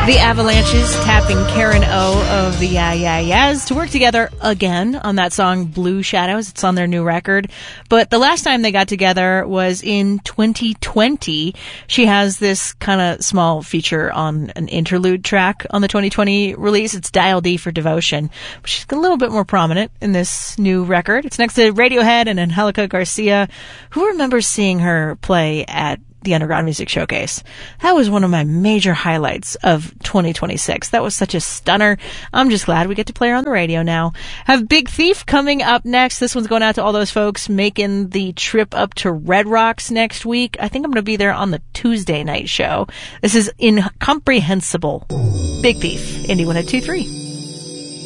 The Avalanches tapping Karen O of the Yeah Yeah Yeahs to work together again on that song Blue Shadows. It's on their new record. But the last time they got together was in 2020. She has this kind of small feature on an interlude track on the 2020 release. It's Dial D for Devotion. She's a little bit more prominent in this new record. It's next to Radiohead and Angelica Garcia. Who remembers seeing her play at the Underground Music Showcase? That was one of my major highlights of 2026. That was such a stunner. I'm just glad we get to play her on the radio now. Have Big Thief coming up next. This one's going out to all those folks making the trip up to Red Rocks next week. I think I'm going to be there on the Tuesday night show. This is Incomprehensible. Big Thief, Indie 102.3.